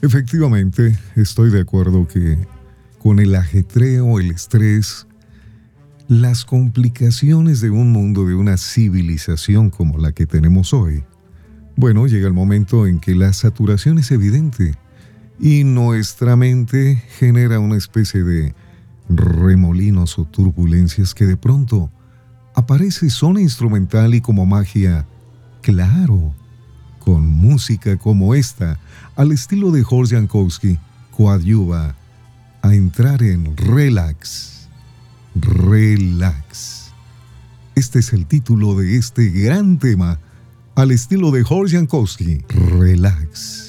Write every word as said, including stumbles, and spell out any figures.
Efectivamente, estoy de acuerdo que con el ajetreo, el estrés, las complicaciones de un mundo, de una civilización como la que tenemos hoy, bueno, llega el momento en que la saturación es evidente y nuestra mente genera una especie de remolinos o turbulencias que de pronto aparece zona instrumental y como magia, claro, con música como esta, al estilo de Jorge Jankowski, coadyuva a entrar en relax, relax. Este es el título de este gran tema, al estilo de Jorge Jankowski, relax.